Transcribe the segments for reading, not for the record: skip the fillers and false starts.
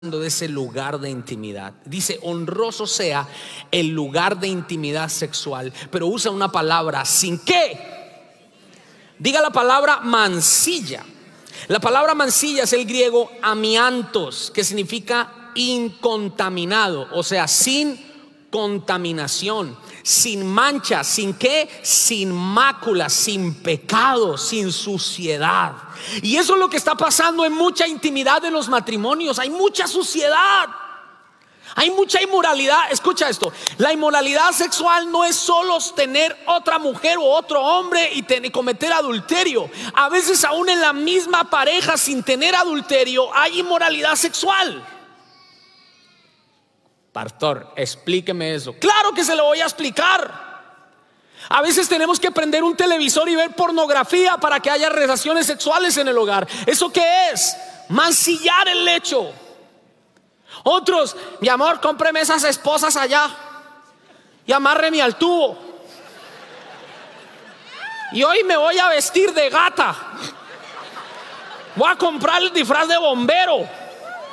de ese lugar de intimidad. Dice, honroso sea el lugar de intimidad sexual, pero usa una palabra, ¿sin qué? Diga la palabra mancilla. La palabra mancilla es el griego amiantos, que significa incontaminado, o sea, sin contaminación, sin mancha, ¿sin qué? Sin mácula, sin pecado, sin suciedad. Y eso es lo que está pasando en mucha intimidad de los matrimonios. Hay mucha suciedad, hay mucha inmoralidad. Escucha esto: la inmoralidad sexual no es solo tener otra mujer o otro hombre y cometer adulterio. A veces aún en la misma pareja, sin tener adulterio, hay inmoralidad sexual. Pastor, explíqueme eso. Claro que se lo voy a explicar. A veces tenemos que prender un televisor y ver pornografía para que haya relaciones sexuales en el hogar. ¿Eso qué es? Mancillar el lecho. Otros, mi amor, cómpreme esas esposas allá y amárreme al tubo. Y hoy me voy a vestir de gata. Voy a comprar el disfraz de bombero.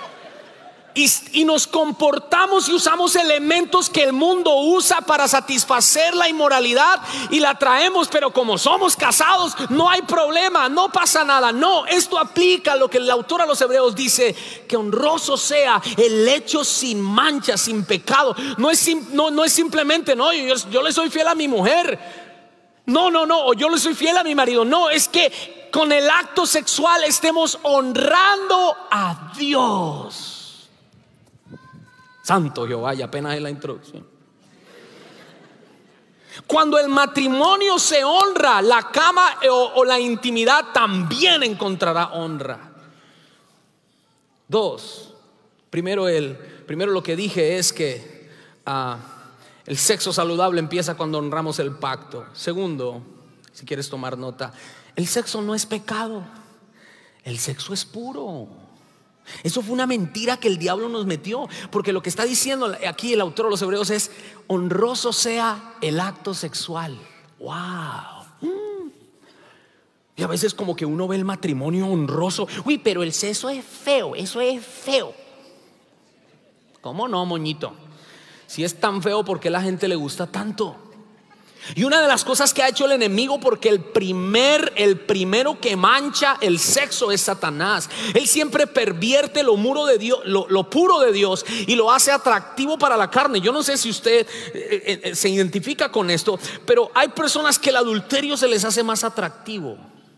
Y nos comportamos y usamos elementos que el mundo usa para satisfacer la inmoralidad y la traemos, pero como somos casados no hay problema, no pasa nada. No, esto aplica a lo que el autor a los Hebreos dice: que honroso sea el lecho sin mancha, sin pecado. No es simplemente, no, yo le soy fiel a mi mujer. No, o yo le soy fiel a mi marido. No, es que con el acto sexual estemos honrando a Dios. Santo Jehová, y apenas es la introducción. Cuando el matrimonio se honra, la cama o la intimidad también encontrará honra. Dos, primero lo que dije es que el sexo saludable empieza cuando honramos el pacto. Segundo, si quieres tomar nota, el sexo no es pecado, el sexo es puro. Eso fue una mentira que el diablo nos metió, porque lo que está diciendo aquí el autor de los Hebreos es: honroso sea el acto sexual. Wow. Y a veces como que uno ve el matrimonio honroso. Uy, pero el sexo es feo, eso es feo. ¿Cómo no, moñito? Si es tan feo, ¿por qué a la gente le gusta tanto? Y una de las cosas que ha hecho el enemigo, porque el primero que mancha el sexo es Satanás. Él siempre pervierte lo puro de Dios y lo hace atractivo para la carne. Yo no sé si usted se identifica con esto, pero hay personas que el adulterio se les hace más atractivo.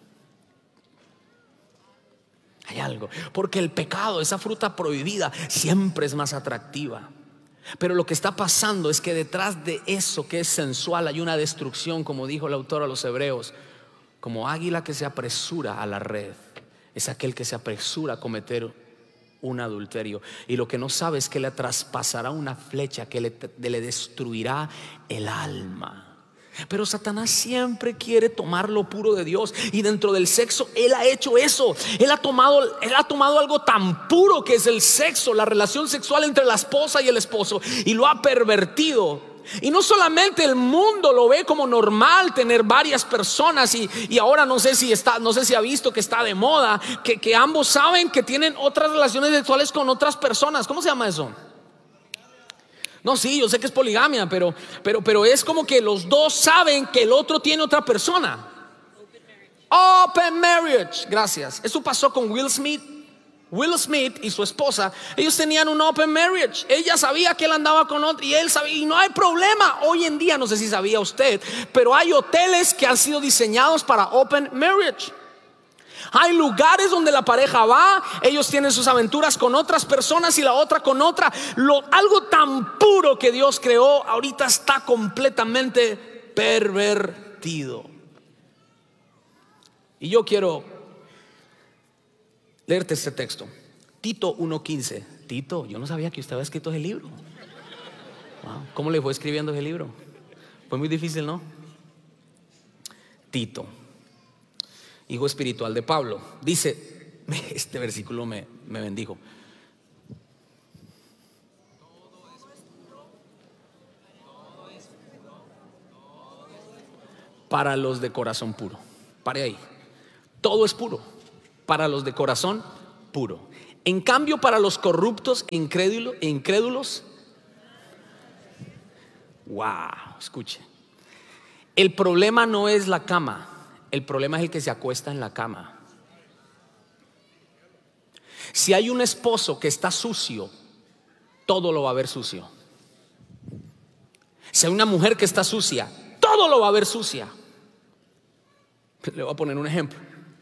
Hay algo, porque el pecado, esa fruta prohibida, siempre es más atractiva. Pero lo que está pasando es que detrás de eso que es sensual hay una destrucción, como dijo el autor a los Hebreos. Como águila que se apresura a la red, es aquel que se apresura a cometer un adulterio. Y lo que no sabe es que le traspasará una flecha que le destruirá el alma. Pero Satanás siempre quiere tomar lo puro de Dios, y dentro del sexo él ha hecho eso. Él ha tomado algo tan puro que es el sexo, la relación sexual entre la esposa y el esposo, y lo ha pervertido. Y no solamente el mundo lo ve como normal tener varias personas, y ahora no sé si ha visto que está de moda que ambos saben que tienen otras relaciones sexuales con otras personas. ¿Cómo se llama eso? No, sí, yo sé que es poligamia, pero es como que los dos saben que el otro tiene otra persona. Open marriage, gracias. Eso pasó con Will Smith. Will Smith y su esposa, ellos tenían un open marriage. Ella sabía que él andaba con otro y él sabía, y no hay problema. Hoy en día, no sé si sabía usted, pero hay hoteles que han sido diseñados para open marriage. Hay lugares donde la pareja va, ellos tienen sus aventuras con otras personas y la otra con otra. Algo tan puro que Dios creó ahorita está completamente pervertido. Y yo quiero leerte este texto, Tito 1:15. Tito, yo no sabía que usted había escrito ese libro. Wow. ¿Cómo le fue escribiendo ese libro? Fue muy difícil, ¿no? Tito, hijo espiritual de Pablo, dice, este versículo me bendijo. Para los de corazón puro. Pare ahí. Todo es puro para los de corazón puro. En cambio, para los corruptos e incrédulos, wow, escuche. El problema no es la cama, el problema es el que se acuesta en la cama. Si hay un esposo que está sucio, todo lo va a ver sucio. Si hay una mujer que está sucia, todo lo va a ver sucia. Le voy a poner un ejemplo.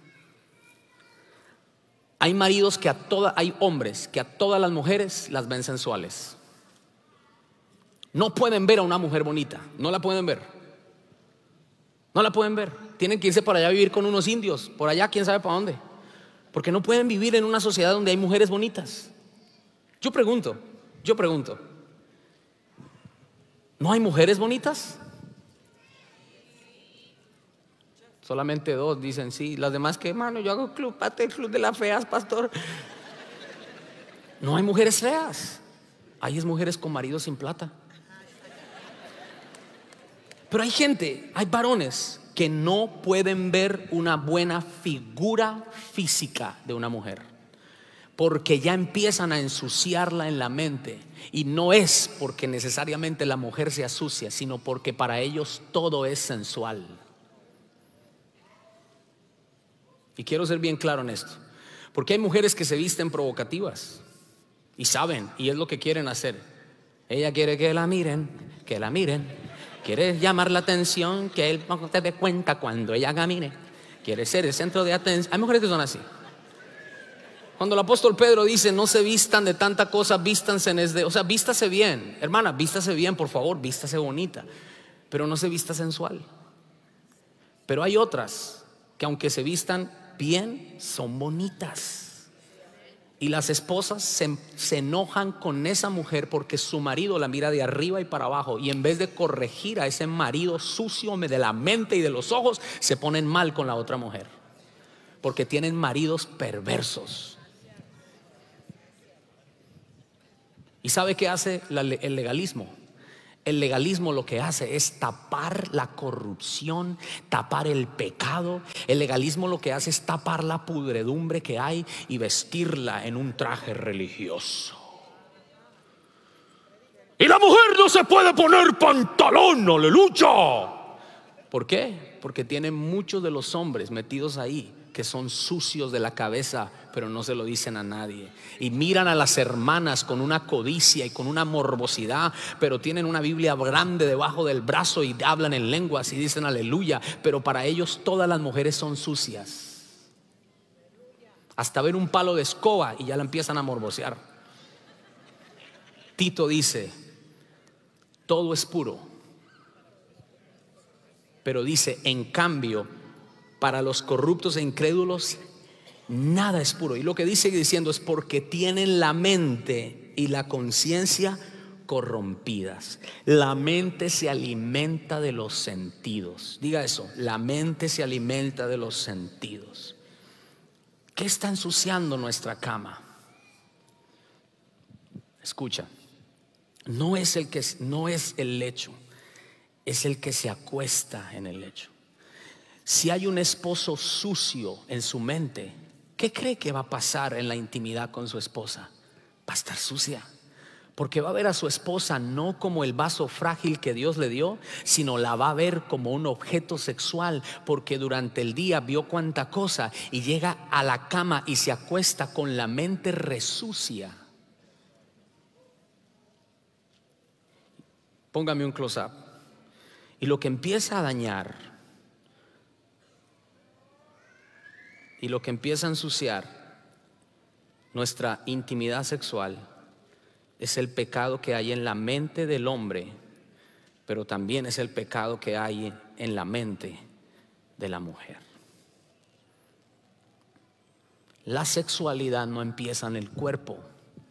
Hay hombres que a todas las mujeres las ven sensuales. No pueden ver a una mujer bonita, no la pueden ver. No la pueden ver. Tienen que irse para allá a vivir con unos indios, por allá quién sabe para dónde. Porque no pueden vivir en una sociedad donde hay mujeres bonitas. Yo pregunto, ¿no hay mujeres bonitas? Solamente 2 dicen sí. Las demás, que hermano, yo hago el club de las feas, pastor. No hay mujeres feas. Hay mujeres con maridos sin plata. Pero hay varones que no pueden ver una buena figura física de una mujer, porque ya empiezan a ensuciarla en la mente. Y no es porque necesariamente la mujer sea sucia, sino porque para ellos todo es sensual. Y quiero ser bien claro en esto, porque hay mujeres que se visten provocativas y saben, y es lo que quieren hacer. Ella quiere que la miren, quiere llamar la atención, que él no te dé cuenta cuando ella camine, quiere ser el centro de atención. Hay mujeres que son así. Cuando el apóstol Pedro dice no se vistan de tanta cosa, vístanse vístase bien, hermana, vístase bien, por favor, vístase bonita, pero no se vista sensual. Pero hay otras que aunque se vistan bien, son bonitas. Y las esposas se enojan con esa mujer porque su marido la mira de arriba y para abajo, y en vez de corregir a ese marido sucio de la mente y de los ojos, se ponen mal con la otra mujer, porque tienen maridos perversos. ¿Y sabe qué hace el legalismo? El legalismo lo que hace es tapar la corrupción, tapar el pecado. El legalismo lo que hace es tapar la pudredumbre que hay y vestirla en un traje religioso. Y la mujer no se puede poner pantalón, aleluya. ¿Por qué? Porque tienen muchos de los hombres metidos ahí que son sucios de la cabeza, pero no se lo dicen a nadie. Y miran a las hermanas con una codicia y con una morbosidad, pero tienen una Biblia grande debajo del brazo y hablan en lenguas y dicen aleluya. Pero para ellos todas las mujeres son sucias. Hasta ver un palo de escoba y ya la empiezan a morbosear. Tito dice, todo es puro. Pero dice, en cambio, para los corruptos e incrédulos, nada es puro. Y lo que sigue diciendo es porque tienen la mente y la conciencia corrompidas. La mente se alimenta de los sentidos. Diga eso, la mente se alimenta de los sentidos. ¿Qué está ensuciando nuestra cama? Escucha, no es el lecho, es el que se acuesta en el lecho. Si hay un esposo sucio en su mente, ¿qué cree que va a pasar en la intimidad con su esposa? Va a estar sucia, porque va a ver a su esposa no como el vaso frágil que Dios le dio, sino la va a ver como un objeto sexual, porque durante el día vio cuánta cosa y llega a la cama y se acuesta con la mente resucia. Póngame un close-up. Y lo que empieza a dañar y lo que empieza a ensuciar nuestra intimidad sexual es el pecado que hay en la mente del hombre, pero también es el pecado que hay en la mente de la mujer. La sexualidad no empieza en el cuerpo.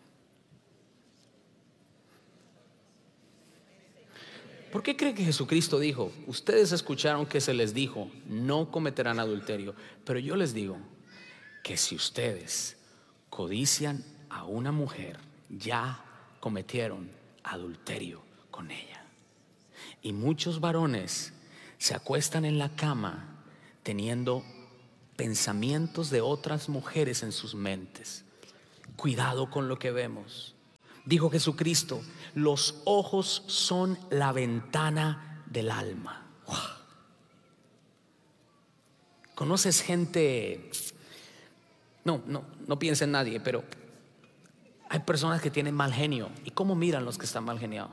¿Por qué cree que Jesucristo dijo? Ustedes escucharon que se les dijo, no cometerán adulterio. Pero yo les digo que si ustedes codician a una mujer, ya cometieron adulterio con ella. Y muchos varones se acuestan en la cama teniendo pensamientos de otras mujeres en sus mentes. Cuidado con lo que vemos. Dijo Jesucristo: los ojos son la ventana del alma. ¡Wow! ¿Conoces gente? No piensa en nadie, pero hay personas que tienen mal genio. ¿Y cómo miran los que están mal geniados?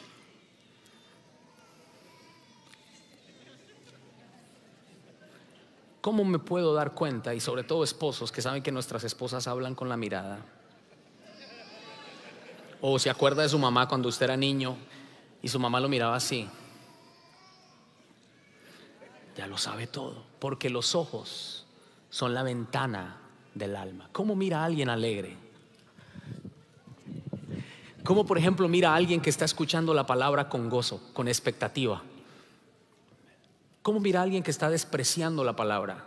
¿Cómo me puedo dar cuenta? Y sobre todo esposos que saben que nuestras esposas hablan con la mirada. O se acuerda de su mamá cuando usted era niño y su mamá lo miraba así. Ya lo sabe todo, porque los ojos son la ventana del alma. ¿Cómo mira a alguien alegre? ¿Cómo, por ejemplo, mira a alguien que está escuchando la palabra con gozo, con expectativa? ¿Cómo mira a alguien que está despreciando la palabra?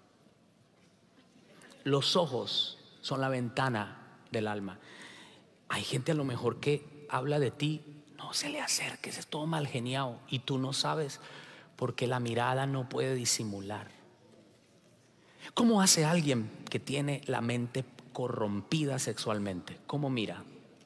Los ojos son la ventana del alma. Hay gente a lo mejor que habla de ti, no se le acerques, es todo mal geniado, y tú no sabes, porque la mirada no puede disimular. ¿Cómo hace alguien que tiene la mente corrompida sexualmente? ¿Cómo mira?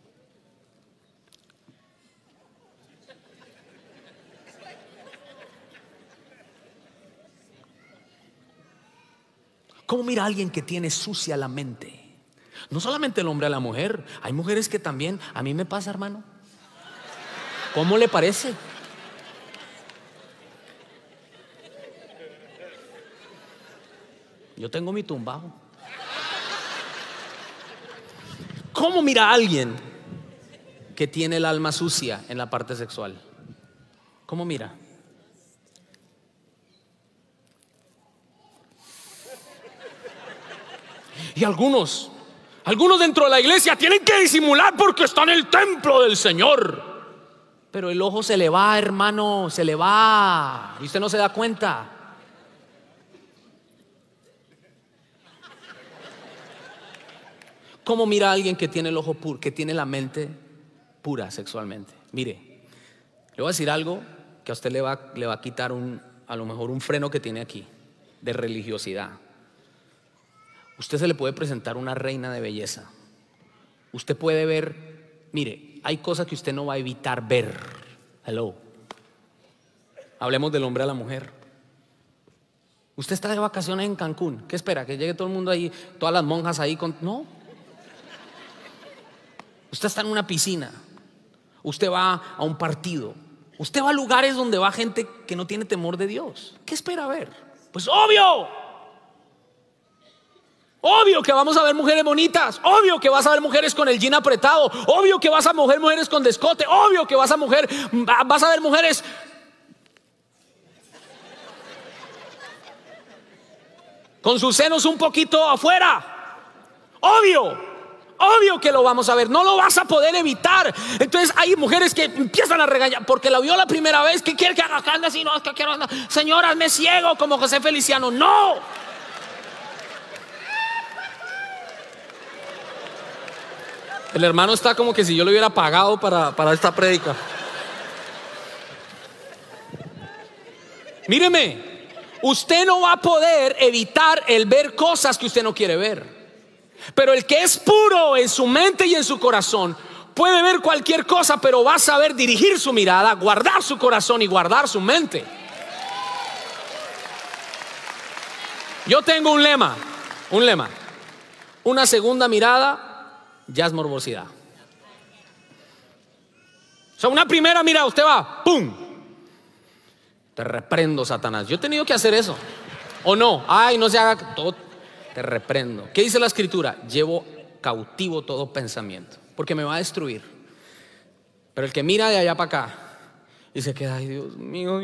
¿Cómo mira a alguien que tiene sucia la mente? No solamente el hombre a la mujer, hay mujeres que también. A mí me pasa, hermano. ¿Cómo le parece? Yo tengo mi tumbajo. ¿Cómo mira a alguien que tiene el alma sucia en la parte sexual? ¿Cómo mira? Y algunos dentro de la iglesia tienen que disimular porque están en el templo del Señor. Pero el ojo se le va, hermano, se le va. Y usted no se da cuenta. ¿Cómo mira a alguien que tiene el ojo puro, que tiene la mente pura sexualmente? Mire, le voy a decir algo que a usted le va a quitar a lo mejor un freno que tiene aquí de religiosidad. Usted se le puede presentar una reina de belleza. Usted puede ver, mire, hay cosas que usted no va a evitar ver. Hello. Hablemos del hombre a la mujer. Usted está de vacaciones en Cancún. ¿Qué espera? ¿Que llegue todo el mundo ahí, todas las monjas ahí con...? No. Usted está en una piscina. Usted va a un partido. Usted va a lugares donde va gente que no tiene temor de Dios. ¿Qué espera ver? Pues obvio que vamos a ver mujeres bonitas. Obvio que vas a ver mujeres con el jean apretado. Obvio que vas a ver mujeres con descote. Obvio que vas a ver mujeres con sus senos un poquito afuera. Obvio que lo vamos a ver. No lo vas a poder evitar. Entonces hay mujeres que empiezan a regañar porque la vio la primera vez. ¿Qué quiere que haga? Que ande así. No, es que quiero andar. Señora, hazme ciego como José Feliciano. No. El hermano está como que si yo le hubiera pagado para esta prédica. Míreme, usted no va a poder evitar el ver cosas que usted no quiere ver. Pero el que es puro en su mente y en su corazón puede ver cualquier cosa, pero va a saber dirigir su mirada, guardar su corazón y guardar su mente. Yo tengo un lema. Una segunda mirada ya es morbosidad. O sea, una primera mirada, usted va, ¡pum! Te reprendo, Satanás. Yo he tenido que hacer eso. ¿O no? Ay, no se haga todo. Te reprendo. ¿Qué dice la escritura? Llevo cautivo todo pensamiento, porque me va a destruir. Pero el que mira de allá para acá y se queda, ay, Dios mío,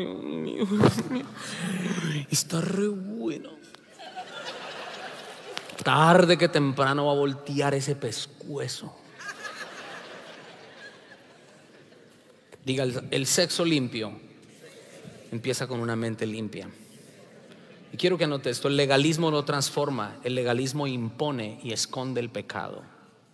está re bueno. Tarde que temprano va a voltear ese pescuezo. Diga, el sexo limpio empieza con una mente limpia. Y quiero que anote esto: el legalismo no transforma, el legalismo impone y esconde el pecado.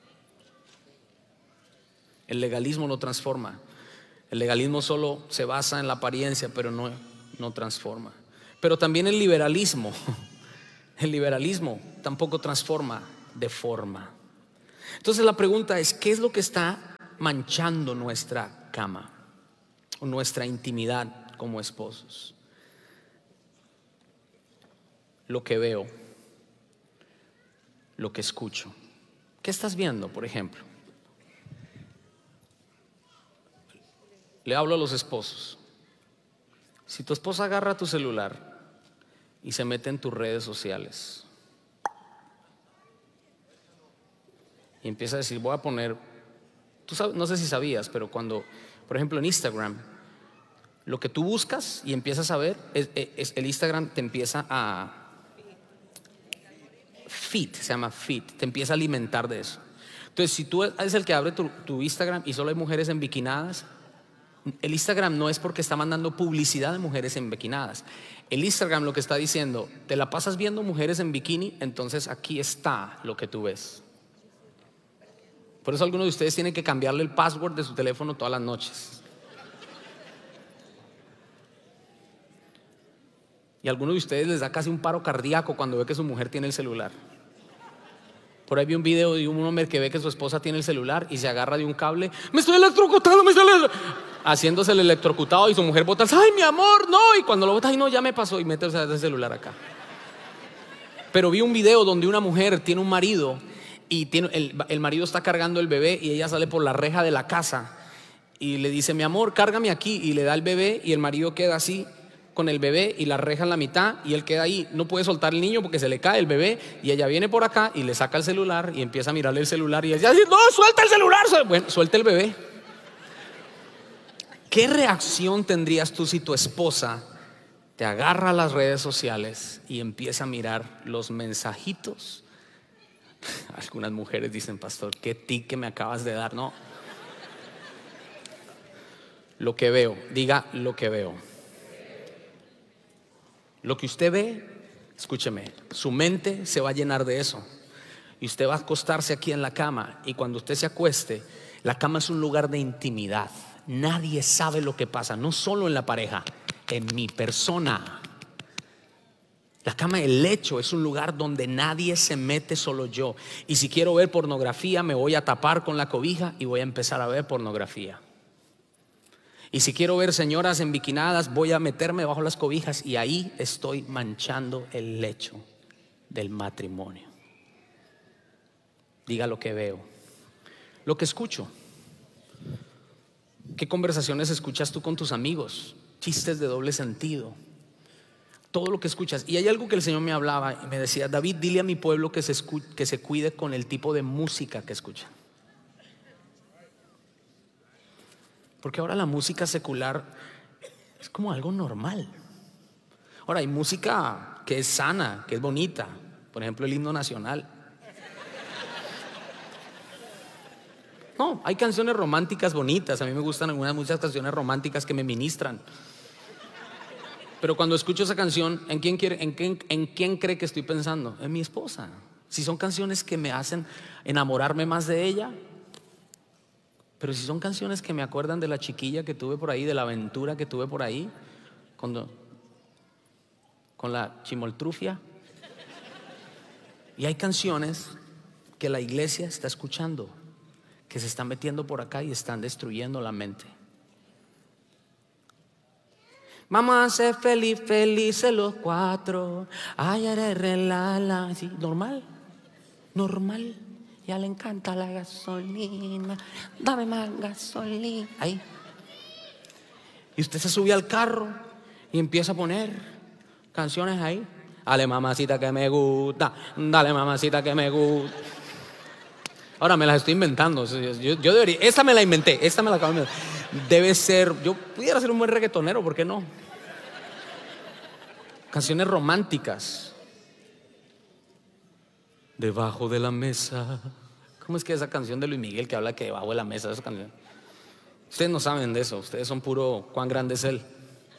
El legalismo no transforma. El legalismo solo se basa en la apariencia, pero no transforma. Pero también el liberalismo tampoco transforma, deforma. Entonces la pregunta es, ¿qué es lo que está manchando nuestra cama o nuestra intimidad como esposos? Lo que veo, lo que escucho. ¿Qué estás viendo, por ejemplo? Le hablo a los esposos. Si tu esposa agarra tu celular y se mete en tus redes sociales y empieza a decir, voy a poner, no sé si sabías, pero cuando, por ejemplo, en Instagram, lo que tú buscas y empiezas a ver, el Instagram te empieza a feed, se llama feed, te empieza a alimentar de eso. Entonces, si tú eres el que abre tu Instagram y solo hay mujeres embikinadas, el Instagram no es porque está mandando publicidad de mujeres embikinadas. El Instagram lo que está diciendo, te la pasas viendo mujeres en bikini, entonces aquí está lo que tú ves. Por eso algunos de ustedes tienen que cambiarle el password de su teléfono todas las noches. Y a algunos de ustedes les da casi un paro cardíaco cuando ve que su mujer tiene el celular. Por ahí vi un video de un hombre que ve que su esposa tiene el celular y se agarra de un cable. Me estoy electrocutando, haciéndose el electrocutado, y su mujer bota, ay mi amor, no. Y cuando lo bota, ay no, ya me pasó, y mete el celular acá. Pero vi un video donde una mujer tiene un marido y el marido está cargando el bebé y ella sale por la reja de la casa y le dice, mi amor, cárgame aquí, y le da el bebé y el marido queda así con el bebé y la reja en la mitad y él queda ahí, no puede soltar el niño porque se le cae el bebé, y ella viene por acá y le saca el celular y empieza a mirarle el celular y ella dice, no, suelta el celular. Bueno, suelta el bebé. ¿Qué reacción tendrías tú si tu esposa te agarra a las redes sociales y empieza a mirar los mensajitos? Algunas mujeres dicen, pastor, qué tic que me acabas de dar. No, lo que veo, diga lo que veo. Lo que usted ve, escúcheme, su mente se va a llenar de eso. Y usted va a acostarse aquí en la cama, y cuando usted se acueste, la cama es un lugar de intimidad. Nadie sabe lo que pasa, no solo en la pareja, en mi persona. La cama, el lecho, es un lugar donde nadie se mete, solo yo. Y si quiero ver pornografía, me voy a tapar con la cobija y voy a empezar a ver pornografía. Y si quiero ver señoras embikinadas, voy a meterme bajo las cobijas, y ahí estoy manchando el lecho del matrimonio. Diga lo que veo, lo que escucho. ¿Qué conversaciones escuchas tú con tus amigos? Chistes de doble sentido. Todo lo que escuchas. Y hay algo que el Señor me hablaba y me decía, David, dile a mi pueblo que se cuide con el tipo de música que escucha. Porque ahora la música secular es como algo normal. Ahora hay música que es sana, que es bonita. Por ejemplo, el himno nacional. No, hay canciones románticas bonitas. A mí me gustan muchas canciones románticas que me ministran. Pero cuando escucho esa canción, ¿en quién cree que estoy pensando? En mi esposa. Si son canciones que me hacen enamorarme más de ella. Pero si son canciones que me acuerdan de la chiquilla que tuve por ahí, de la aventura que tuve por ahí con la chimoltrufia. Y hay canciones que la iglesia está escuchando, que se están metiendo por acá y están destruyendo la mente. Vamos a ser felices los cuatro. Ay, la. Sí, normal. Ya le encanta la gasolina. Dame más gasolina. Ahí. Y usted se sube al carro y empieza a poner canciones ahí. Dale mamacita que me gusta. Dale mamacita que me gusta. Ahora me las estoy inventando. Yo debería. Esta me la inventé. Esta me la acabo de inventar. Debe ser. Yo pudiera ser un buen reggaetonero, ¿por qué no? Canciones románticas. Debajo de la mesa. ¿Cómo es que esa canción de Luis Miguel que habla que debajo de la mesa? Esa canción. Ustedes no saben de eso. Ustedes son puro cuán grande es él.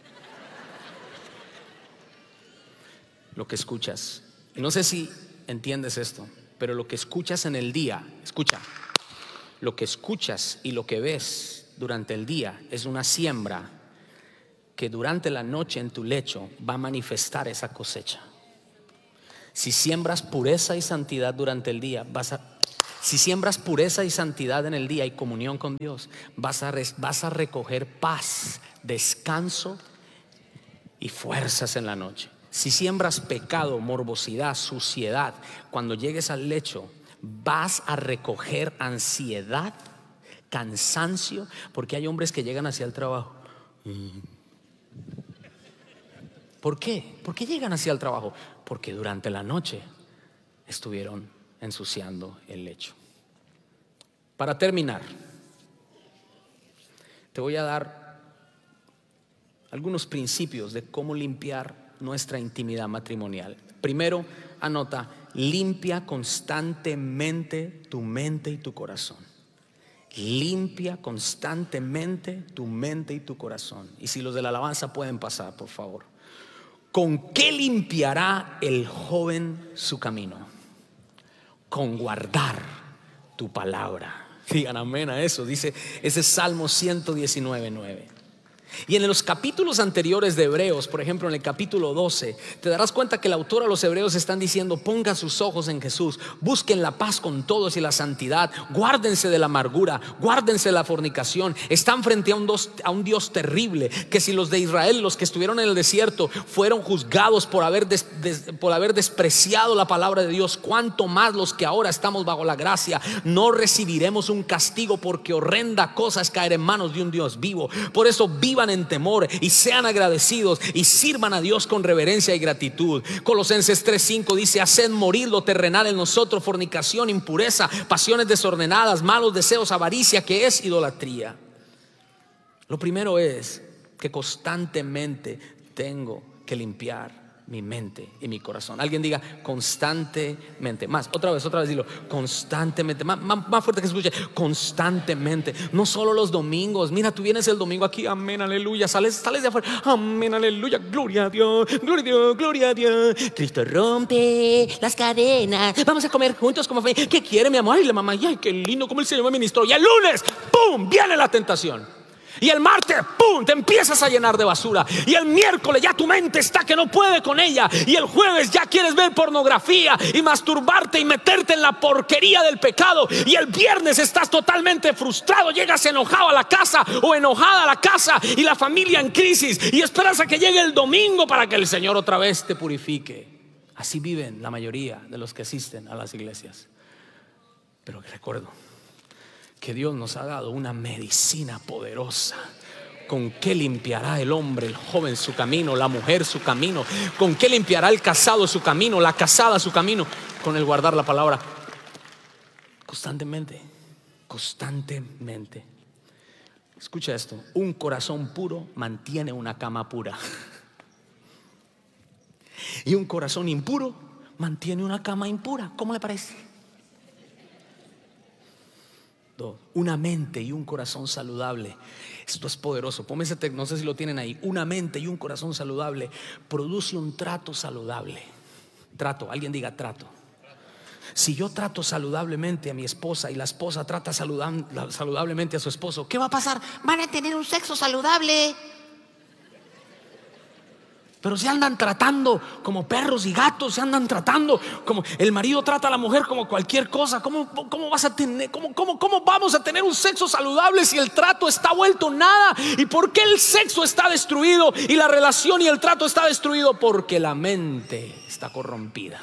Lo que escuchas. Y no sé si entiendes esto, pero lo que escuchas en el día, escucha, lo que escuchas y lo que ves durante el día es una siembra que durante la noche en tu lecho va a manifestar esa cosecha. Si siembras pureza y santidad durante el día, vas a Si siembras pureza y santidad en el día y comunión con Dios, vas a recoger paz, descanso y fuerzas en la noche. Si siembras pecado, morbosidad, suciedad, cuando llegues al lecho vas a recoger ansiedad, cansancio, porque hay hombres que llegan hacia el trabajo. ¿Por qué? ¿Por qué llegan hacia el trabajo? Porque durante la noche estuvieron ensuciando el lecho. Para terminar, te voy a dar algunos principios de cómo limpiar nuestra intimidad matrimonial. Primero, anota: limpia constantemente tu mente y tu corazón. Limpia constantemente tu mente y tu corazón. Y si los de la alabanza pueden pasar, por favor. ¿Con qué limpiará el joven su camino? Con guardar tu palabra. Digan amén a eso. Dice ese Salmo 119:9. Y en los capítulos anteriores de Hebreos, por ejemplo en el capítulo 12, te darás cuenta que el autor a los hebreos están diciendo: pongan sus ojos en Jesús, busquen la paz con todos y la santidad, guárdense de la amargura, guárdense de la fornicación. Están frente a un Dios terrible, que si los de Israel, los que estuvieron en el desierto, fueron juzgados por haber despreciado la palabra de Dios, cuánto más los que ahora estamos bajo la gracia no recibiremos un castigo, porque horrenda cosa es caer en manos de un Dios vivo. Por eso vivan en temor y sean agradecidos y sirvan a Dios con reverencia y gratitud. Colosenses 3:5 dice: haced morir lo terrenal en nosotros, fornicación, impureza, pasiones desordenadas, malos deseos, avaricia, que es idolatría. Lo primero es que constantemente tengo que limpiar mi mente y mi corazón. Alguien diga constantemente. Más, otra vez dilo: constantemente. Más fuerte que se escuche: constantemente. No solo los domingos. Mira, tú vienes el domingo aquí, amén, aleluya. Sales de afuera, amén, aleluya, gloria a Dios, gloria a Dios, gloria a Dios. Cristo rompe las cadenas. Vamos a comer juntos como familia. ¿Qué quiere mi amor? Y la mamá: ay, qué lindo como el Señor me ministró. Y el lunes, ¡pum!, viene la tentación. Y el martes, ¡pum!, te empiezas a llenar de basura. Y el miércoles ya tu mente está que no puede con ella. Y el jueves ya quieres ver pornografía y masturbarte y meterte en la porquería del pecado. Y el viernes estás totalmente frustrado. Llegas enojado a la casa o enojada a la casa y la familia en crisis. Y esperas a que llegue el domingo para que el Señor otra vez te purifique. Así viven la mayoría de los que asisten a las iglesias. Pero recuerdo que Dios nos ha dado una medicina poderosa. ¿Con qué limpiará el hombre, el joven, su camino, la mujer su camino? ¿Con qué limpiará el casado su camino, la casada su camino? Con el guardar la palabra constantemente. Constantemente. Escucha esto: un corazón puro mantiene una cama pura. Y un corazón impuro mantiene una cama impura. ¿Cómo le parece? Una mente y un corazón saludable. Esto es poderoso. Ponme ese texto, no sé si lo tienen ahí. Una mente y un corazón saludable produce un trato saludable. Trato, alguien diga trato. Si yo trato saludablemente a mi esposa y la esposa trata saludablemente a su esposo, ¿qué va a pasar? Van a tener un sexo saludable. Pero se andan tratando como perros y gatos, se andan tratando como el marido trata a la mujer como cualquier cosa. ¿Cómo vamos a tener un sexo saludable si el trato está vuelto nada? ¿Y por qué el sexo está destruido y la relación y el trato está destruido? Porque la mente está corrompida.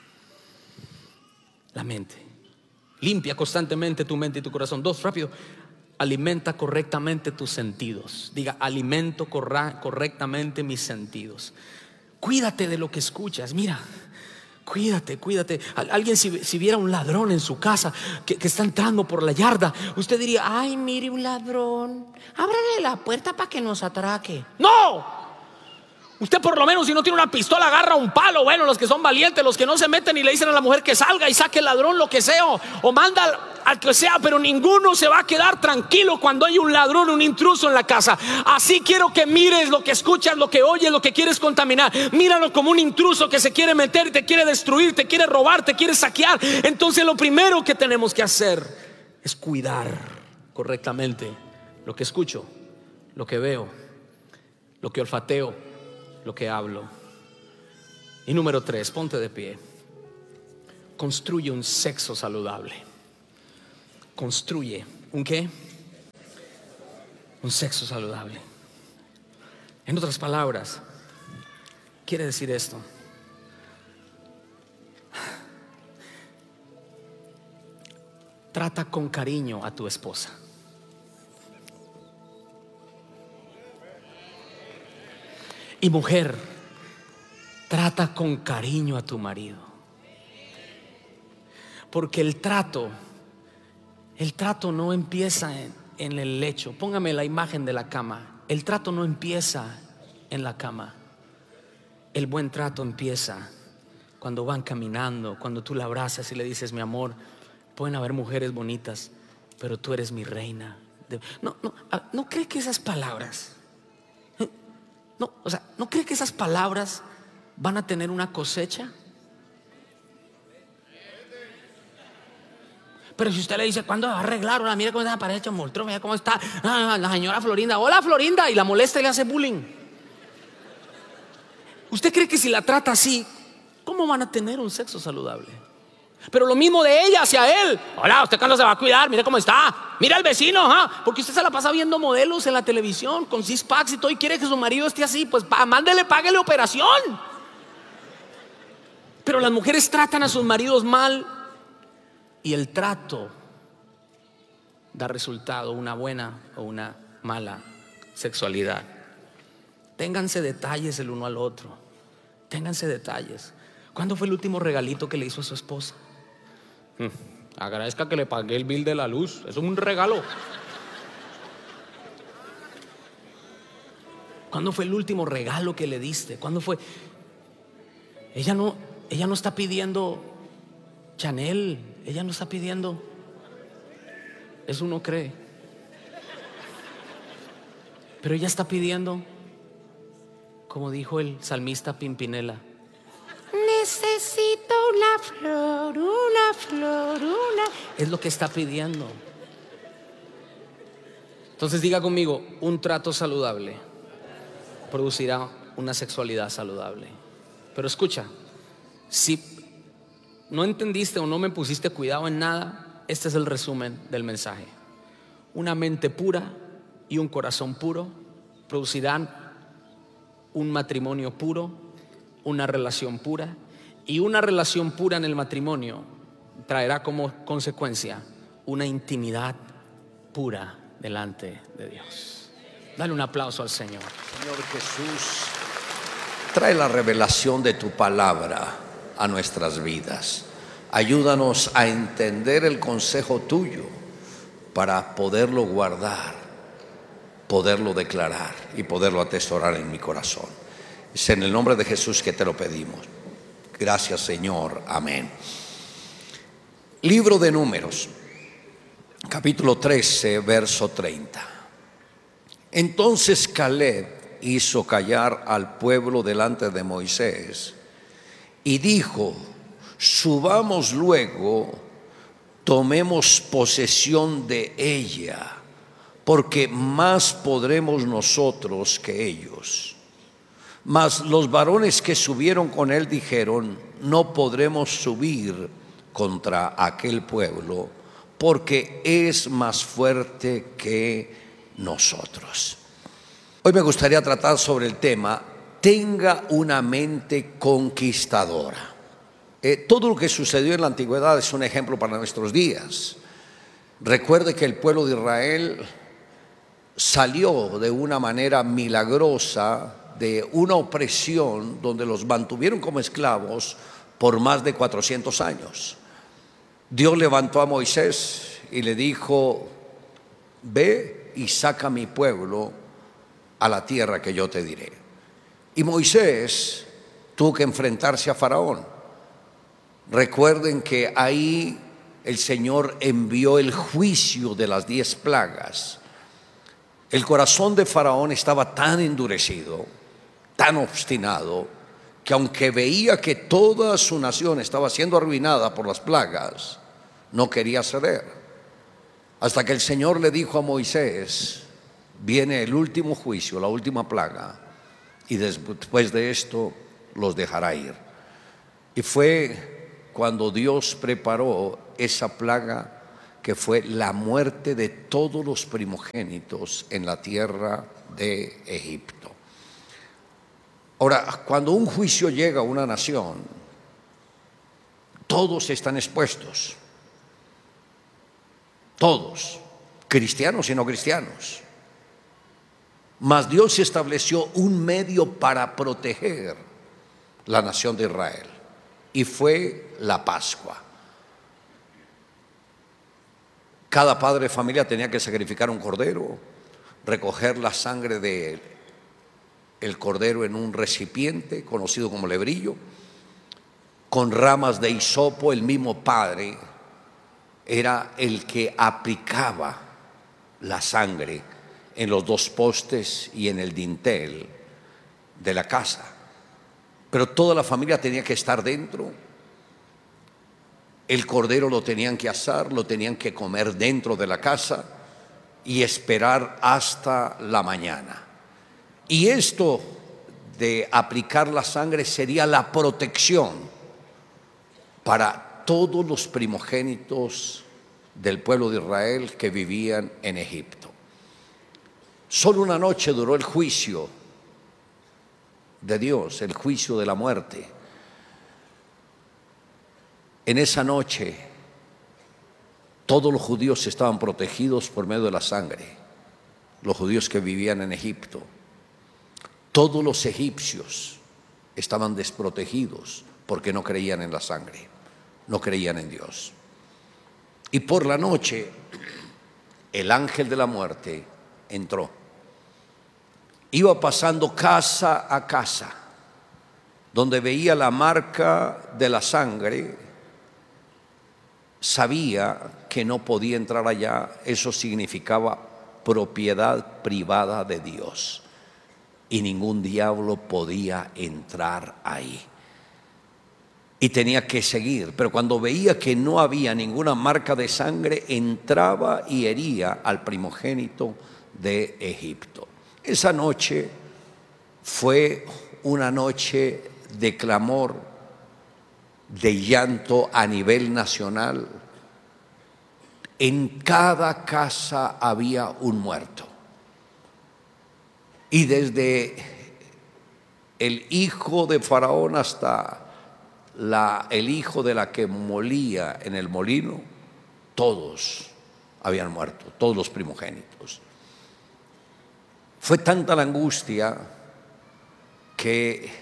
La mente. Limpia constantemente tu mente y tu corazón. 2, rápido. Alimenta correctamente tus sentidos. Diga: alimento correctamente mis sentidos. Cuídate de lo que escuchas. Mira, cuídate. Alguien si viera un ladrón en su casa que está entrando por la yarda, usted diría: ay, mire un ladrón, ábrele la puerta para que nos atraque. ¡No! Usted por lo menos, si no tiene una pistola, agarra un palo. Bueno, los que son valientes, los que no se meten y le dicen a la mujer que salga y saque el ladrón, lo que sea, o manda al que sea. Pero ninguno se va a quedar tranquilo cuando hay un ladrón, un intruso en la casa. Así quiero que mires lo que escuchas, lo que oyes, lo que quieres contaminar. Míralo como un intruso que se quiere meter, te quiere destruir, te quiere robar, te quiere saquear. Entonces lo primero que tenemos que hacer es cuidar correctamente lo que escucho, lo que veo, lo que olfateo, lo que hablo. Y número 3, ponte de pie. Construye un sexo saludable. construye ¿un qué? Un sexo saludable. En otras palabras, quiere decir esto: trata con cariño a tu esposa. Y mujer, trata con cariño a tu marido. Porque el trato no empieza en el lecho. Póngame la imagen de la cama. El trato no empieza en la cama. El buen trato empieza cuando van caminando, cuando tú la abrazas y le dices: mi amor, pueden haber mujeres bonitas, pero tú eres mi reina. ¿No cree que esas palabras, no cree que esas palabras van a tener una cosecha? Pero si usted le dice: ¿cuándo va a arreglar? Hola, mira cómo está la pared hecha moltrón, mira cómo está la señora Florinda. Hola, Florinda. Y la molesta y le hace bullying. ¿Usted cree que si la trata así, cómo van a tener un sexo saludable? Pero lo mismo de ella hacia él. Hola, ¿usted cuándo se va a cuidar? Mira cómo está. Mira al vecino, porque usted se la pasa viendo modelos en la televisión con six packs y todo, y quiere que su marido esté así. Pues mándele, páguele operación. Pero las mujeres tratan a sus maridos mal, y el trato da resultado, una buena o una mala sexualidad. Ténganse detalles el uno al otro. Ténganse detalles. ¿Cuándo fue el último regalito que le hizo a su esposa? Agradezca que le pagué el bill de la luz. Eso es un regalo. ¿Cuándo fue el último regalo que le diste? ¿Cuándo fue? Ella no está pidiendo Chanel. Ella no está pidiendo. Eso uno cree. Pero ella está pidiendo, como dijo el salmista Pimpinela: necesito una flor, una flor, una. Es lo que está pidiendo. Entonces diga conmigo: un trato saludable producirá una sexualidad saludable. Pero escucha, si no entendiste o no me pusiste cuidado en nada, este es el resumen del mensaje. Una mente pura y un corazón puro producirán un matrimonio puro, una relación pura. Y una relación pura en el matrimonio traerá como consecuencia una intimidad pura delante de Dios. Dale un aplauso al Señor. Señor Jesús, trae la revelación de tu palabra a nuestras vidas. Ayúdanos a entender el consejo tuyo para poderlo guardar, poderlo declarar y poderlo atesorar en mi corazón. Es en el nombre de Jesús que te lo pedimos. Gracias, Señor. Amén. Libro de Números, capítulo 13, verso 30. Entonces Caleb hizo callar al pueblo delante de Moisés y dijo: subamos luego, tomemos posesión de ella, porque más podremos nosotros que ellos. Mas los varones que subieron con él dijeron: no podremos subir contra aquel pueblo, porque es más fuerte que nosotros. Hoy me gustaría tratar sobre el tema: tenga una mente conquistadora. Todo lo que sucedió en la antigüedad es un ejemplo para nuestros días. Recuerde que el pueblo de Israel salió de una manera milagrosa de una opresión donde los mantuvieron como esclavos por más de 400 años. Dios levantó a Moisés y le dijo: ve y saca a mi pueblo a la tierra que yo te diré. Y Moisés tuvo que enfrentarse a Faraón. Recuerden que ahí el Señor envió el juicio de las 10 plagas. El corazón de Faraón estaba tan endurecido, tan obstinado, que aunque veía que toda su nación estaba siendo arruinada por las plagas, no quería ceder. Hasta que el Señor le dijo a Moisés: viene el último juicio, la última plaga, y después de esto los dejará ir. Y fue cuando Dios preparó esa plaga que fue la muerte de todos los primogénitos en la tierra de Egipto. Ahora, cuando un juicio llega a una nación, todos están expuestos, todos, cristianos y no cristianos. Mas Dios estableció un medio para proteger la nación de Israel, y fue la Pascua. Cada padre de familia tenía que sacrificar un cordero, recoger la sangre del cordero en un recipiente conocido como lebrillo, con ramas de hisopo. El mismo padre era el que aplicaba la sangre en los dos postes y en el dintel de la casa. Pero toda la familia tenía que estar dentro. El cordero lo tenían que asar, lo tenían que comer dentro de la casa y esperar hasta la mañana. Y esto de aplicar la sangre sería la protección para todos los primogénitos del pueblo de Israel que vivían en Egipto. Solo una noche duró el juicio de Dios, el juicio de la muerte. En esa noche todos los judíos estaban protegidos por medio de la sangre, los judíos que vivían en Egipto. Todos los egipcios estaban desprotegidos porque no creían en la sangre, no creían en Dios. Y por la noche el ángel de la muerte entró. Iba pasando casa a casa, donde veía la marca de la sangre, sabía que no podía entrar allá. Eso significaba propiedad privada de Dios, y ningún diablo podía entrar ahí. Y tenía que seguir, pero cuando veía que no había ninguna marca de sangre, entraba y hería al primogénito de Egipto. Esa noche fue una noche de clamor, de llanto a nivel nacional. En cada casa había un muerto. Y desde el hijo de Faraón hasta el hijo de la que molía en el molino, todos habían muerto, todos los primogénitos. Fue tanta la angustia que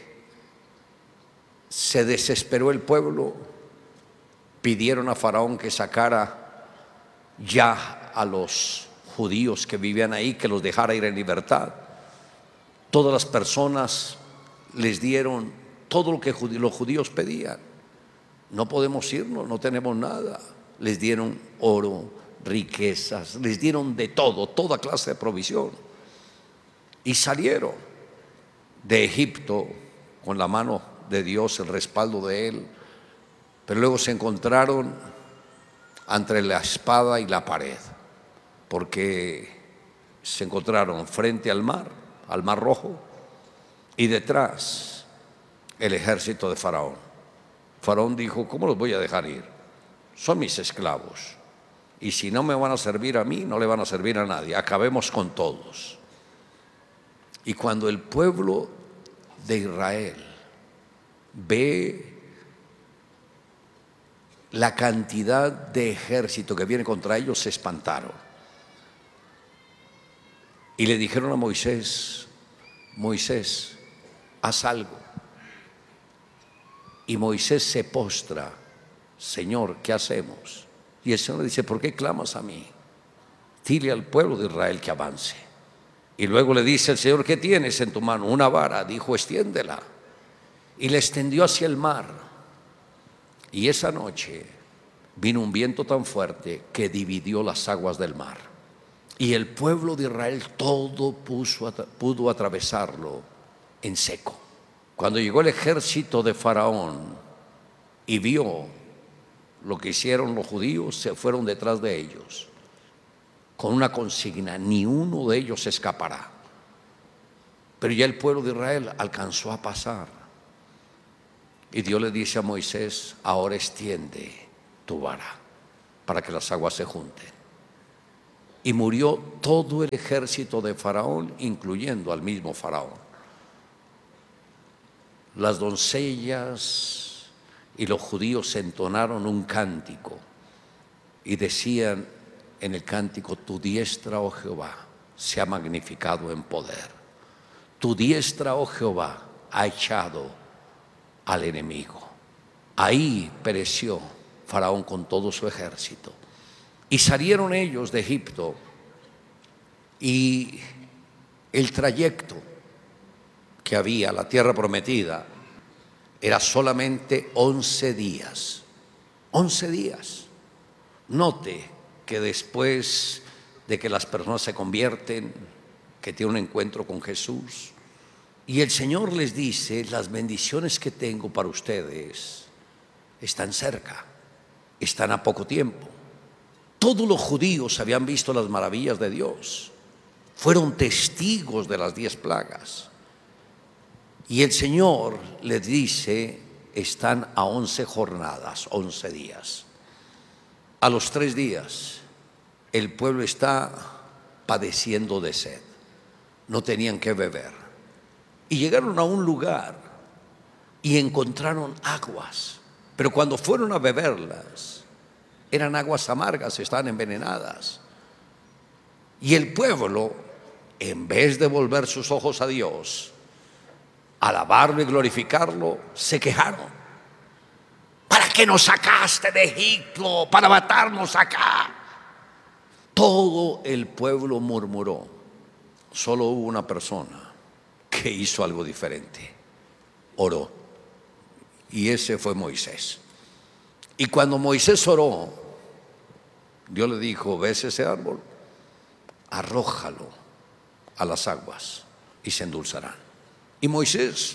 se desesperó el pueblo. Pidieron a Faraón que sacara ya a los judíos que vivían ahí, que los dejara ir en libertad. Todas las personas les dieron todo lo que los judíos pedían. No podemos irnos, no tenemos nada. Les dieron oro, riquezas, les dieron de todo, toda clase de provisión. Y salieron de Egipto con la mano de Dios, el respaldo de Él. Pero luego se encontraron entre la espada y la pared, porque se encontraron frente al Mar Rojo, y detrás el ejército de Faraón. Faraón dijo: ¿cómo los voy a dejar ir? Son mis esclavos, y si no me van a servir a mí, no le van a servir a nadie. Acabemos con todos. Y cuando el pueblo de Israel ve la cantidad de ejército que viene contra ellos, se espantaron. Y le dijeron a Moisés: Moisés, haz algo. Y Moisés se postra: Señor, ¿qué hacemos? Y el Señor le dice: ¿por qué clamas a mí? Dile al pueblo de Israel que avance. Y luego le dice el Señor: ¿qué tienes en tu mano? Una vara. Dijo: extiéndela. Y le extendió hacia el mar. Y esa noche vino un viento tan fuerte que dividió las aguas del mar. Y el pueblo de Israel todo pudo atravesarlo en seco. Cuando llegó el ejército de Faraón y vio lo que hicieron los judíos, se fueron detrás de ellos con una consigna: ni uno de ellos escapará. Pero ya el pueblo de Israel alcanzó a pasar. Y Dios le dice a Moisés: ahora extiende tu vara, para que las aguas se junten. Y murió todo el ejército de Faraón, incluyendo al mismo Faraón. Las doncellas y los judíos entonaron un cántico y decían en el cántico: tu diestra, oh Jehová, se ha magnificado en poder. Tu diestra, oh Jehová, ha echado al enemigo. Ahí pereció Faraón con todo su ejército. Y salieron ellos de Egipto, y el trayecto que había a la tierra prometida era solamente 11 días. 11 días. Note que después de que las personas se convierten, que tienen un encuentro con Jesús, y el Señor les dice: las bendiciones que tengo para ustedes están cerca, están a poco tiempo. Todos los judíos habían visto las maravillas de Dios, fueron testigos de las 10 plagas. Y el Señor les dice: están a 11 jornadas, 11 días. A los 3 días, el pueblo está padeciendo de sed. No tenían que beber. Y llegaron a un lugar y encontraron aguas. Pero cuando fueron a beberlas, eran aguas amargas, estaban envenenadas. Y el pueblo, en vez de volver sus ojos a Dios, alabarlo y glorificarlo, se quejaron. ¿Para qué nos sacaste de Egipto? Para matarnos acá. Todo el pueblo murmuró. Solo hubo una persona que hizo algo diferente: oró. Y ese fue Moisés. Y cuando Moisés oró, Dios le dijo: ¿ves ese árbol? Arrójalo a las aguas y se endulzarán. Y Moisés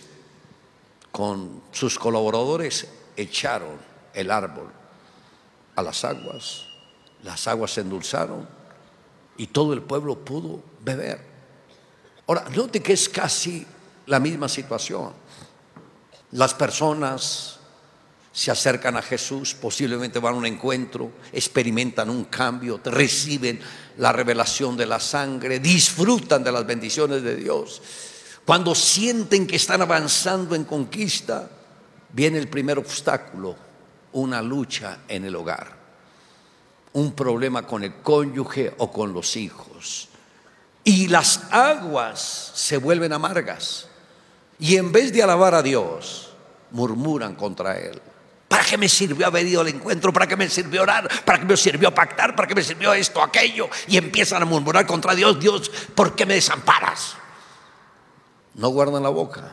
con sus colaboradores echaron el árbol a las aguas se endulzaron y todo el pueblo pudo beber. Ahora, note que es casi la misma situación. Las personas se acercan a Jesús, posiblemente van a un encuentro, experimentan un cambio, reciben la revelación de la sangre, disfrutan de las bendiciones de Dios. Cuando sienten que están avanzando en conquista, viene el primer obstáculo: una lucha en el hogar, un problema con el cónyuge o con los hijos. Y las aguas se vuelven amargas. Y en vez de alabar a Dios, murmuran contra Él. ¿Para qué me sirvió haber ido al encuentro? ¿Para qué me sirvió orar? ¿Para qué me sirvió pactar? ¿Para qué me sirvió esto, aquello? Y empiezan a murmurar contra Dios: Dios, ¿por qué me desamparas? No guardan la boca,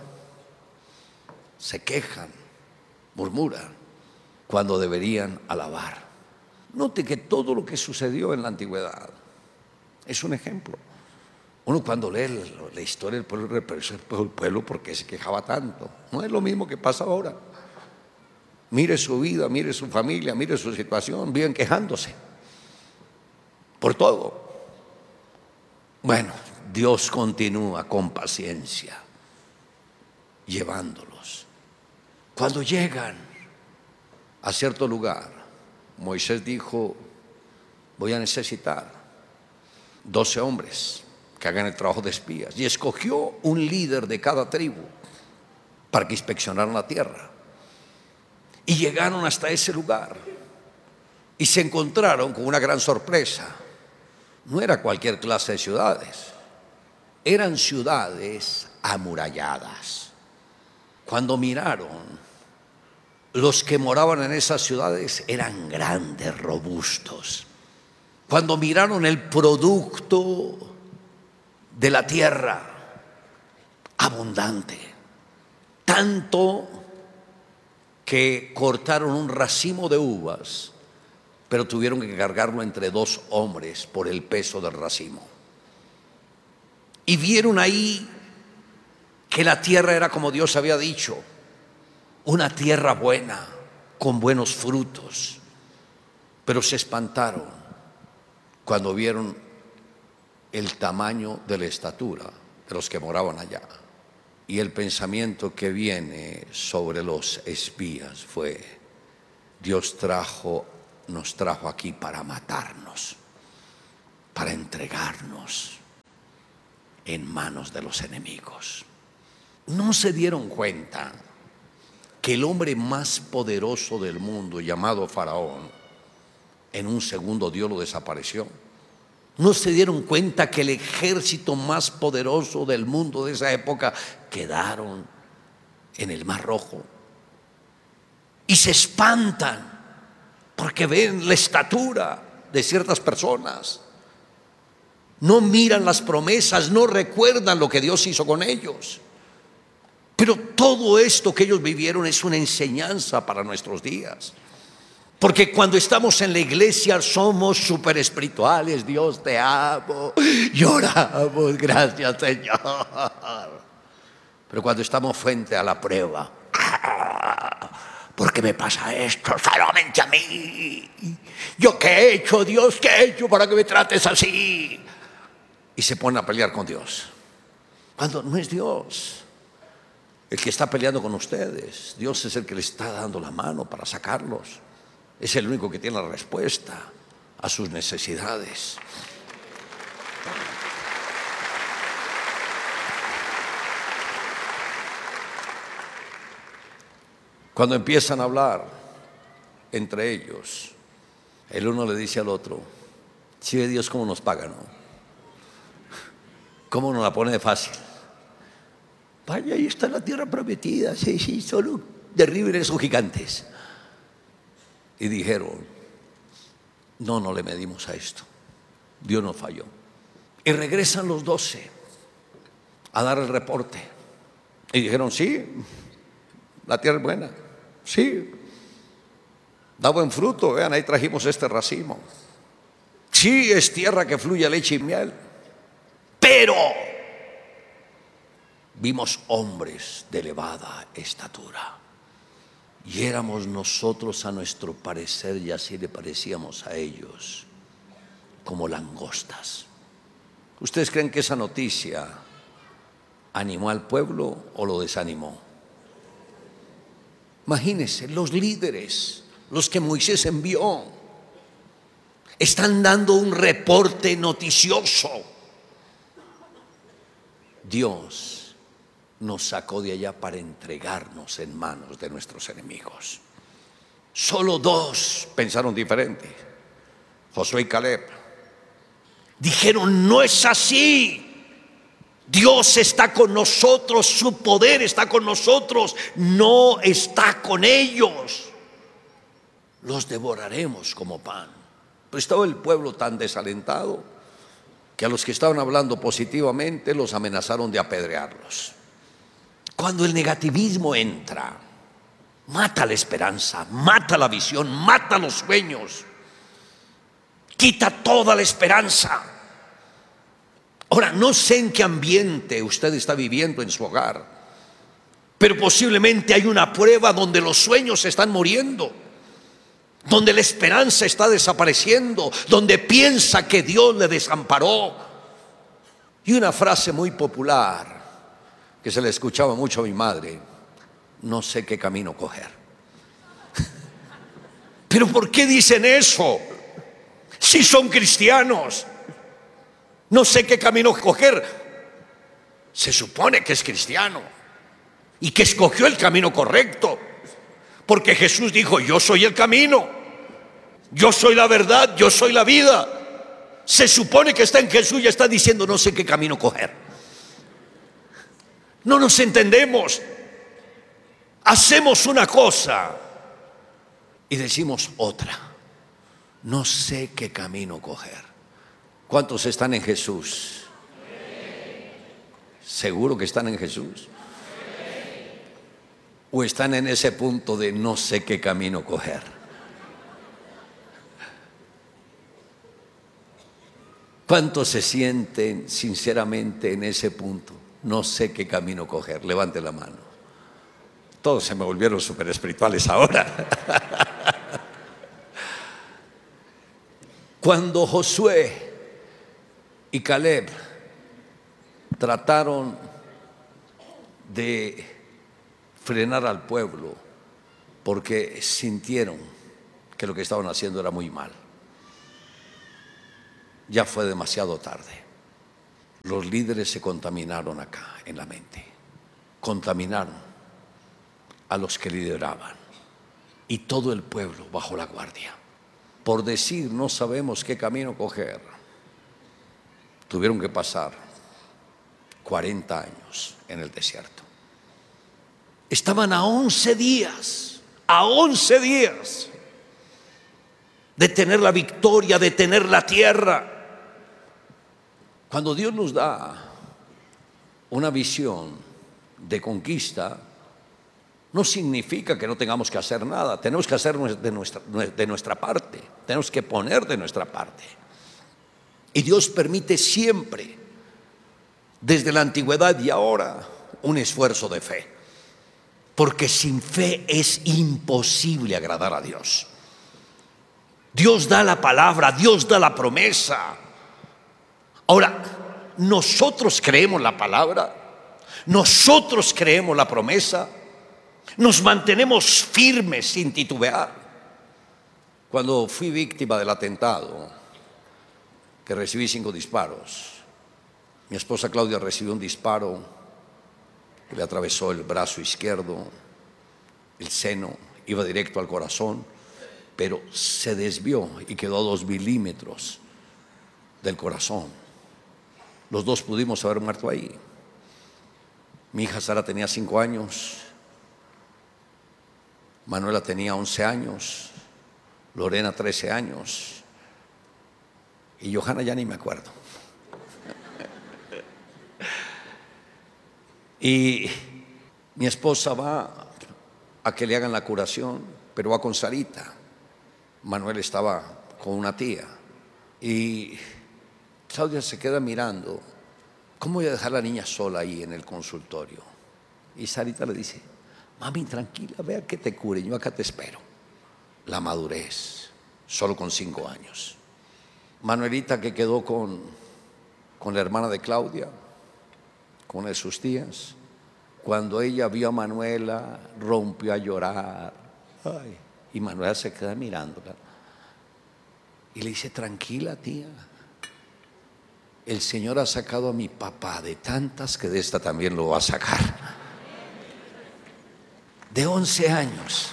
se quejan, murmuran, cuando deberían alabar. Note que todo lo que sucedió en la antigüedad es un ejemplo. Uno cuando lee la historia del pueblo, represa el pueblo porque se quejaba tanto. No es lo mismo que pasa ahora. Mire su vida, mire su familia, mire su situación, viven quejándose por todo. Bueno, Dios continúa con paciencia llevándolos. Cuando llegan a cierto lugar, Moisés dijo: voy a necesitar 12 hombres que hagan el trabajo de espías. Y escogió un líder de cada tribu para que inspeccionaran la tierra. Y llegaron hasta ese lugar y se encontraron con una gran sorpresa. No era cualquier clase de ciudades, eran ciudades amuralladas. Cuando miraron, los que moraban en esas ciudades eran grandes, robustos. Cuando miraron el producto de la tierra, abundante, tanto que cortaron un racimo de uvas, pero tuvieron que cargarlo entre 2 hombres por el peso del racimo. Y vieron ahí que la tierra era como Dios había dicho, una tierra buena, con buenos frutos. Pero se espantaron cuando vieron el tamaño de la estatura de los que moraban allá. Y el pensamiento que viene sobre los espías fue: Dios trajo nos trajo aquí para matarnos, para entregarnos en manos de los enemigos. ¿No se dieron cuenta que el hombre más poderoso del mundo, llamado Faraón, en un segundo Dios lo desapareció? ¿No se dieron cuenta que el ejército más poderoso del mundo de esa época quedaron en el Mar Rojo? Y se espantan porque ven la estatura de ciertas personas. No miran las promesas, no recuerdan lo que Dios hizo con ellos. Pero todo esto que ellos vivieron es una enseñanza para nuestros días. Porque cuando estamos en la iglesia somos súper espirituales. Dios te amo, lloramos, gracias Señor. Pero cuando estamos frente a la prueba, ¿por qué me pasa esto solamente a mí? ¿Yo qué he hecho, Dios? ¿Qué he hecho para que me trates así? Y se pone a pelear con Dios, cuando no es Dios el que está peleando con ustedes. Dios es el que les está dando la mano para sacarlos. Es el único que tiene la respuesta a sus necesidades. Cuando empiezan a hablar entre ellos, el uno le dice al otro: si ve Dios cómo nos paga, ¿no? ¿Cómo nos la pone de fácil? Vaya, ahí está la tierra prometida. Sí, solo derriben esos gigantes. Y dijeron: no le medimos a esto. Dios nos falló. Y regresan los 12 a dar el reporte. Y dijeron: sí, la tierra es buena. Sí, da buen fruto. Vean, ahí trajimos este racimo. Sí, es tierra que fluye leche y miel. Pero vimos hombres de elevada estatura, y éramos nosotros a nuestro parecer, y así le parecíamos a ellos, como langostas. ¿Ustedes creen que esa noticia animó al pueblo o lo desanimó? Imagínense, los líderes, los que Moisés envió, están dando un reporte noticioso. Dios nos sacó de allá para entregarnos en manos de nuestros enemigos. Solo 2 pensaron diferente: Josué y Caleb. Dijeron: no es así. Dios está con nosotros, su poder está con nosotros, no está con ellos. Los devoraremos como pan. Pero estaba el pueblo tan desalentado que a los que estaban hablando positivamente los amenazaron de apedrearlos. Cuando el negativismo entra, mata la esperanza, mata la visión, mata los sueños, quita toda la esperanza. Ahora, no sé en qué ambiente usted está viviendo en su hogar, pero posiblemente hay una prueba donde los sueños se están muriendo, donde la esperanza está desapareciendo, donde piensa que Dios le desamparó. Y una frase muy popular que se le escuchaba mucho a mi madre: no sé qué camino coger. ¿Pero por qué dicen eso? Si son cristianos. No sé qué camino coger. Se supone que es cristiano y que escogió el camino correcto, porque Jesús dijo: yo soy el camino, yo soy la verdad, yo soy la vida. Se supone que está en Jesús y está diciendo: no sé qué camino coger. No nos entendemos. Hacemos una cosa y decimos otra. No sé qué camino coger. ¿Cuántos están en Jesús? ¿Seguro que están en Jesús? ¿O están en ese punto de no sé qué camino coger? ¿Cuántos se sienten sinceramente en ese punto? No sé qué camino coger. Levante la mano. Todos se me volvieron súper espirituales ahora. Cuando Josué y Caleb trataron de frenar al pueblo porque sintieron que lo que estaban haciendo era muy mal. Ya fue demasiado tarde. Los líderes se contaminaron acá en la mente. Contaminaron a los que lideraban. Y todo el pueblo bajó la guardia. Por decir, no sabemos qué camino coger, tuvieron que pasar 40 años en el desierto. Estaban a 11 días de tener la victoria, de tener la tierra. Cuando Dios nos da una visión de conquista, no significa que no tengamos que hacer nada. Tenemos que hacer de nuestra parte. Tenemos que poner de nuestra parte. Y Dios permite siempre, desde la antigüedad y ahora, un esfuerzo de fe. Porque sin fe es imposible agradar a Dios. Dios da la palabra, Dios da la promesa. Ahora, nosotros creemos la palabra, nosotros creemos la promesa, nos mantenemos firmes sin titubear. Cuando fui víctima del atentado, que recibí 5 disparos, mi esposa Claudia recibió un disparo que le atravesó el brazo izquierdo, el seno, iba directo al corazón, pero se desvió y quedó a 2 milímetros del corazón. Los dos pudimos haber muerto ahí. Mi hija Sara tenía 5 años, Manuela tenía 11 años, Lorena 13 años y Johanna ya ni me acuerdo. Y mi esposa va a que le hagan la curación, pero va con Sarita. Manuel estaba con una tía y Claudia se queda mirando. ¿Cómo voy a dejar a la niña sola ahí en el consultorio? Y Sarita le dice: mami, tranquila, vea que te cure, yo acá te espero. La madurez, solo con 5 años. Manuelita, que quedó con la hermana de Claudia, con una de sus tías, cuando ella vio a Manuela, rompió a llorar. Ay, y Manuela se queda mirándola y le dice: tranquila, tía, el Señor ha sacado a mi papá de tantas que de esta también lo va a sacar. De 11 años.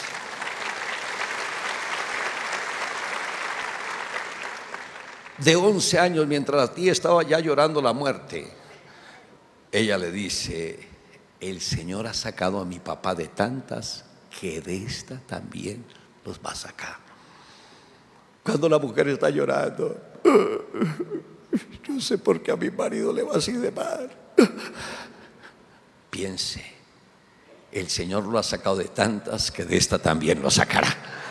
De 11 años, mientras la tía estaba ya llorando la muerte, ella le dice: el Señor ha sacado a mi papá de tantas que de esta también los va a sacar. Cuando la mujer está llorando: no sé por qué a mi marido le va así de mal. Piense, el Señor lo ha sacado de tantas que de esta también lo sacará.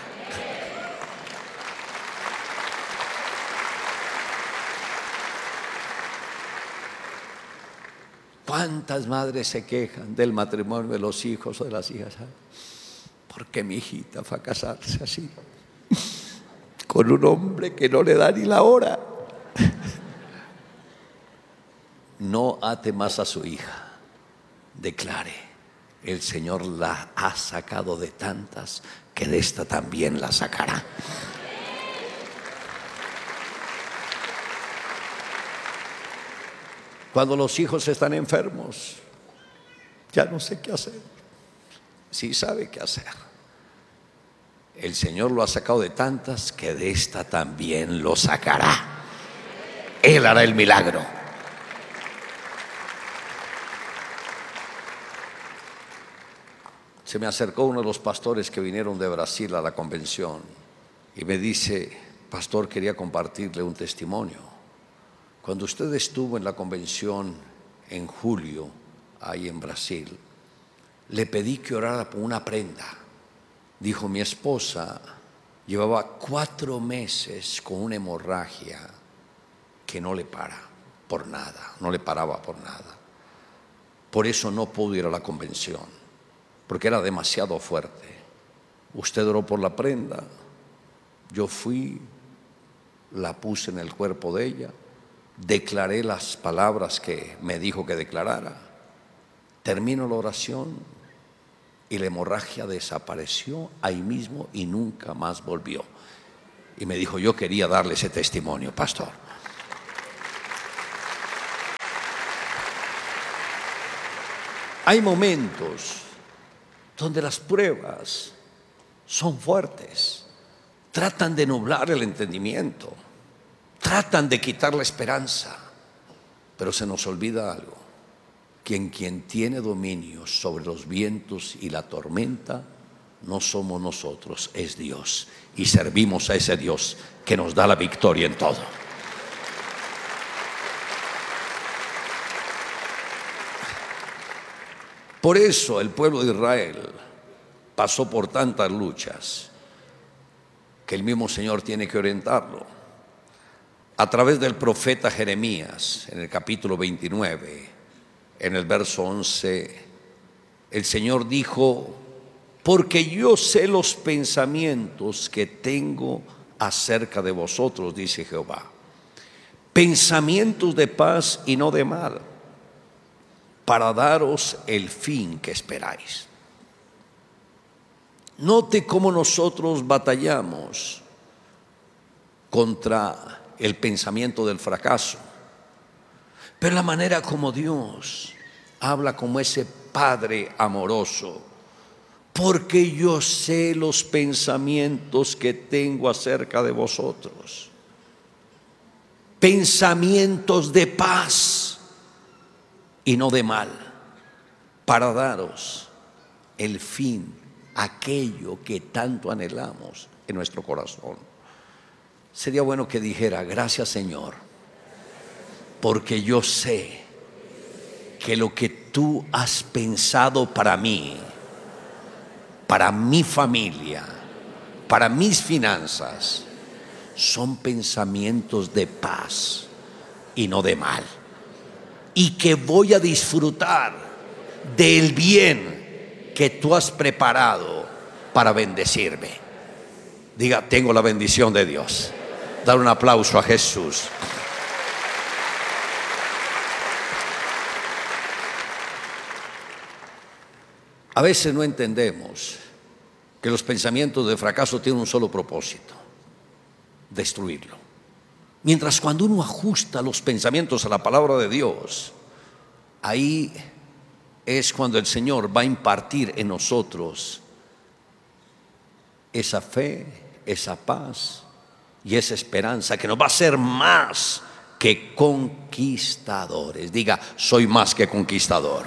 ¿Cuántas madres se quejan del matrimonio de los hijos o de las hijas? ¿Por qué mi hijita fue a casarse así? Con un hombre que no le da ni la hora. No ate más a su hija. Declare: el Señor la ha sacado de tantas que de esta también la sacará. Cuando los hijos están enfermos, ya no sé qué hacer. Sí sabe qué hacer. El Señor lo ha sacado de tantas que de esta también lo sacará. Él hará el milagro. Se me acercó uno de los pastores que vinieron de Brasil a la convención y me dice: pastor, quería compartirle un testimonio. Cuando usted estuvo en la convención en julio, ahí en Brasil, le pedí que orara por una prenda. Dijo: mi esposa llevaba 4 meses con una hemorragia que no le para por nada, no le paraba por nada. Por eso no pudo ir a la convención, porque era demasiado fuerte. Usted oró por la prenda, yo fui, la puse en el cuerpo de ella, declaré las palabras que me dijo que declarara. Termino la oración y la hemorragia desapareció ahí mismo y nunca más volvió. Y me dijo, yo quería darle ese testimonio, pastor. Hay momentos donde las pruebas son fuertes, tratan de nublar el entendimiento, tratan de quitar la esperanza, pero se nos olvida algo, que quien tiene dominio sobre los vientos y la tormenta no somos nosotros, es Dios, y servimos a ese Dios que nos da la victoria en todo. Por eso el pueblo de Israel pasó por tantas luchas que el mismo Señor tiene que orientarlo. A través del profeta Jeremías, en el capítulo 29, en el verso 11, el Señor dijo, porque yo sé los pensamientos que tengo acerca de vosotros, dice Jehová, pensamientos de paz y no de mal, para daros el fin que esperáis. Note cómo nosotros batallamos contra el pensamiento del fracaso, pero la manera como Dios habla como ese Padre amoroso, porque yo sé los pensamientos que tengo acerca de vosotros, pensamientos de paz y no de mal, para daros el fin, aquello que tanto anhelamos en nuestro corazón. Sería bueno que dijera, gracias Señor, porque yo sé que lo que tú has pensado para mí, para mi familia, para mis finanzas, son pensamientos de paz y no de mal, y que voy a disfrutar del bien que tú has preparado para bendecirme. Diga, tengo la bendición de Dios. Dar un aplauso a Jesús. A veces no entendemos que los pensamientos de fracaso tienen un solo propósito: destruirlo. Mientras cuando uno ajusta los pensamientos a la palabra de Dios, ahí es cuando el Señor va a impartir en nosotros esa fe, esa paz y esa esperanza que nos va a hacer más que conquistadores. Diga, soy más que conquistador.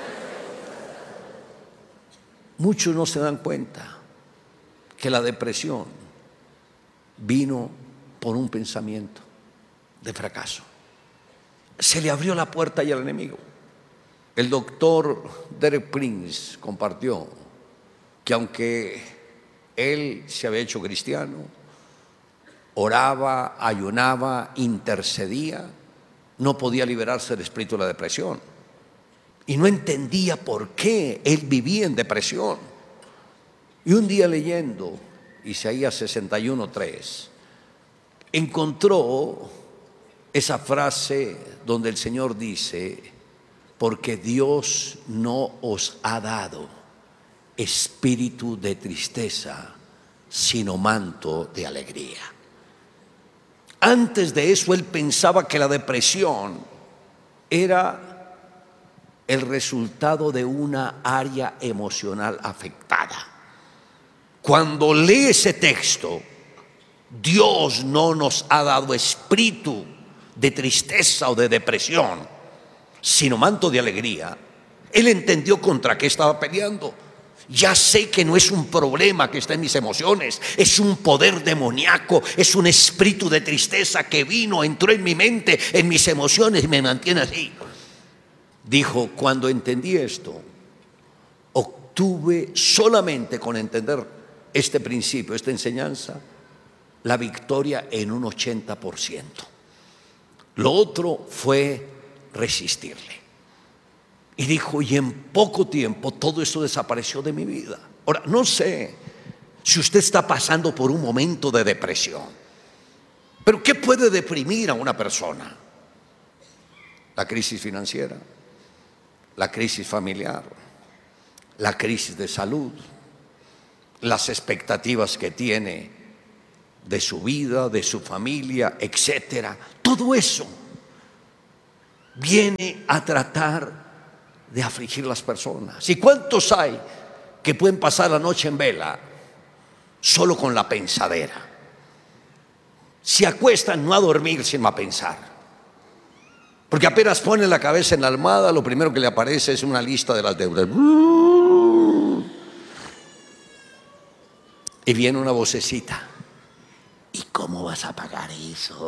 Muchos no se dan cuenta que la depresión vino por un pensamiento de fracaso. Se le abrió la puerta y al enemigo. El doctor Derek Prince compartió que aunque él se había hecho cristiano, oraba, ayunaba, intercedía, no podía liberarse del espíritu de la depresión. Y no entendía por qué él vivía en depresión. Y un día leyendo Isaías 61:3, encontró esa frase donde el Señor dice, porque Dios no os ha dado espíritu de tristeza, sino manto de alegría. Antes de eso, él pensaba que la depresión era el resultado de una área emocional afectada. Cuando lee ese texto, Dios no nos ha dado espíritu de tristeza o de depresión, sino manto de alegría. Él entendió contra qué estaba peleando. Ya sé que no es un problema que está en mis emociones, es un poder demoníaco, es un espíritu de tristeza que vino, entró en mi mente, en mis emociones y me mantiene así. Dijo, cuando entendí esto, obtuve solamente con entender este principio, esta enseñanza, la victoria en un 80%. Lo otro fue resistirle. Y dijo, y en poco tiempo todo eso desapareció de mi vida. Ahora, no sé si usted está pasando por un momento de depresión, pero ¿qué puede deprimir a una persona? La crisis financiera, la crisis familiar, la crisis de salud, las expectativas que tiene de su vida, de su familia, etcétera. Todo eso viene a tratar de afligir las personas. ¿Y cuántos hay que pueden pasar la noche en vela solo con la pensadera? Se acuestan no a dormir sino a pensar, porque apenas ponen la cabeza en la almohada, lo primero que le aparece es una lista de las deudas. Y viene una vocecita: ¿y cómo vas a pagar eso?